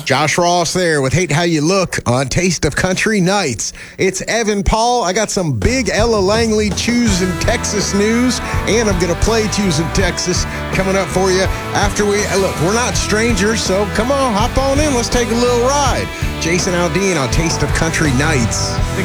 Josh Ross there with Hate How You Look on Taste of Country Nights. It's Evan Paul. I got some big Ella Langley Choosing Texas news, and I'm going to play Choosing Texas coming up for you after look, we're not strangers, so come on, hop on in. Let's take a little ride. Jason Aldean on Taste of Country Nights.